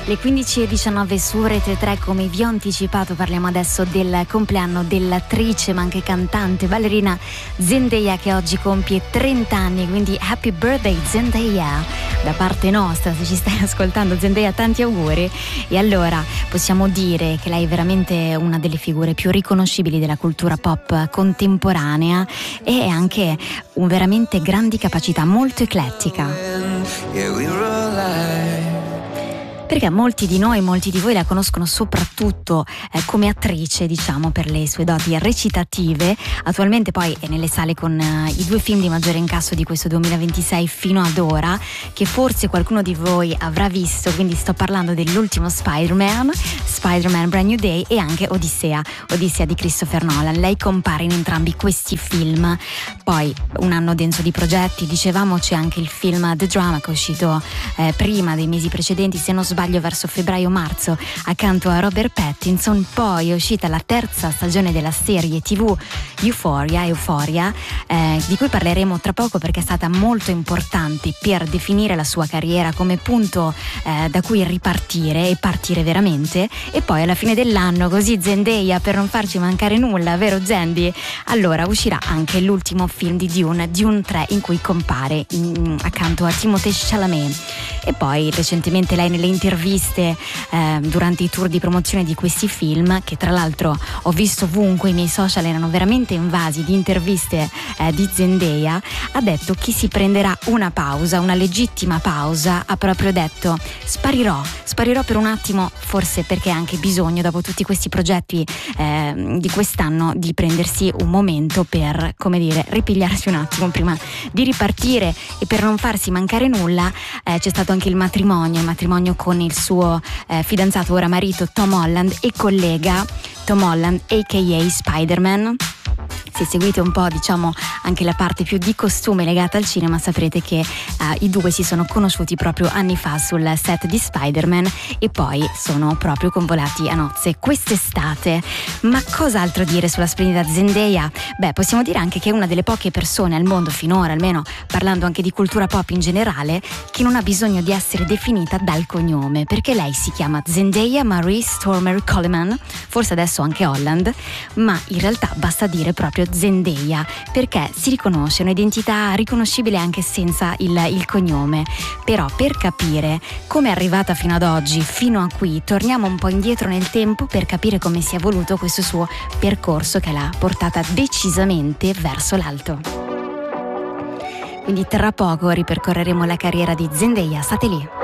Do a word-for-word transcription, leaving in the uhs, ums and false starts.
Le quindici e diciannove su Rete tre, come vi ho anticipato, parliamo adesso del compleanno dell'attrice ma anche cantante, ballerina Zendaya, che oggi compie trenta anni, quindi happy birthday Zendaya da parte nostra. Se ci stai ascoltando, Zendaya, tanti auguri. E allora possiamo dire che lei è veramente una delle figure più riconoscibili della cultura pop contemporanea e è anche un veramente grandi capacità, molto eclettica. Perché molti di noi, molti di voi la conoscono soprattutto eh, come attrice, diciamo, per le sue doti recitative. Attualmente poi è nelle sale con eh, i due film di maggiore incasso di questo duemilaventisei fino ad ora, che forse qualcuno di voi avrà visto, quindi sto parlando dell'ultimo Spider-Man, Spider-Man Brand New Day, e anche Odissea, Odissea di Christopher Nolan. Lei compare in entrambi questi film. Poi un anno denso di progetti, dicevamo, c'è anche il film The Drama, che è uscito eh, prima dei mesi precedenti, se non sbaglio verso febbraio-marzo, accanto a Robert Pattinson. Poi è uscita la terza stagione della serie tivù Euphoria, Euphoria eh, di cui parleremo tra poco, perché è stata molto importante per definire la sua carriera come punto eh, da cui ripartire e partire veramente. E poi alla fine dell'anno, così Zendaya, per non farci mancare nulla, vero Zendi? Allora uscirà anche l'ultimo film di Dune, Dune tre, in cui compare in, accanto a Timothée Chalamet. E poi recentemente lei nelle interviste eh, durante i tour di promozione di questi film, che tra l'altro ho visto ovunque, i miei social erano veramente invasi di interviste eh, di Zendaya, ha detto che si prenderà una pausa, una legittima pausa. Ha proprio detto: sparirò, sparirò per un attimo, forse perché ha anche bisogno, dopo tutti questi progetti eh, di quest'anno, di prendersi un momento per, come dire, ripigliarsi un attimo prima di ripartire. E per non farsi mancare nulla eh, c'è stato anche il matrimonio, il matrimonio con il suo eh, fidanzato, ora marito, Tom Holland, e collega Tom Holland, a k a. Spider-Man. Se seguite un po', diciamo, anche la parte più di costume legata al cinema, saprete che uh, i due si sono conosciuti proprio anni fa sul set di Spider-Man e poi sono proprio convolati a nozze quest'estate. Ma cos'altro dire sulla splendida Zendaya? Beh, possiamo dire anche che è una delle poche persone al mondo finora, almeno parlando anche di cultura pop in generale, che non ha bisogno di essere definita dal cognome, perché lei si chiama Zendaya Marie Stormer Coleman, forse adesso anche Holland, ma in realtà basta dire proprio Zendaya, perché si riconosce un'identità riconoscibile anche senza il, il cognome. Però per capire come è arrivata fino ad oggi, fino a qui, torniamo un po' indietro nel tempo per capire come si è evoluto questo suo percorso, che l'ha portata decisamente verso l'alto. Quindi tra poco ripercorreremo la carriera di Zendaya. State lì.